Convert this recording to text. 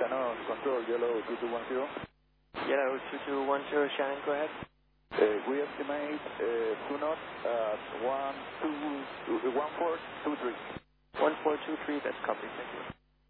Shannon, control, yellow 2210. Yellow 2210, Shannon, go ahead. We estimate 2 knots at 1423. 1423, that's copy, thank you.